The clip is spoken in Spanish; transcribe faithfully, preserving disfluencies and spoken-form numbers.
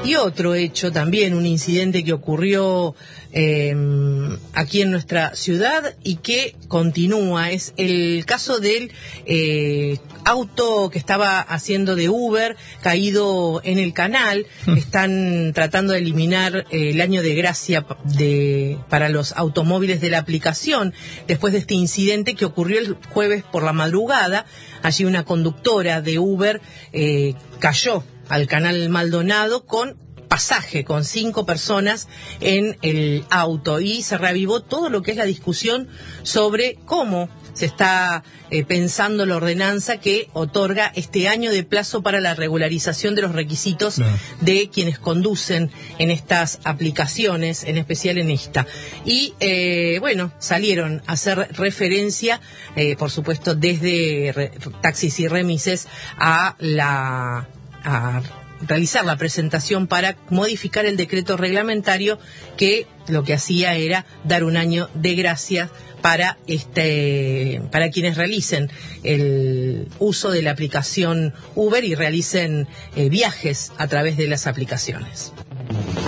Y otro hecho también, un incidente que ocurrió eh, aquí en nuestra ciudad y que continúa, es el caso del eh, auto que estaba haciendo de Uber, caído en el canal. Están tratando de eliminar eh, el año de gracia de, para los automóviles de la aplicación, después de este incidente que ocurrió el jueves por la madrugada. Allí una conductora de Uber eh, cayó al canal Maldonado con pasaje, con cinco personas en el auto, y se reavivó todo lo que es la discusión sobre cómo se está eh, pensando la ordenanza que otorga este año de plazo para la regularización de los requisitos no. de quienes conducen en estas aplicaciones, en especial en esta. Y eh, bueno, salieron a hacer referencia, eh, por supuesto, desde re, taxis y remises a la... a realizar la presentación para modificar el decreto reglamentario que lo que hacía era dar un año de gracia para este para quienes realicen el uso de la aplicación Uber y realicen eh, viajes a través de las aplicaciones.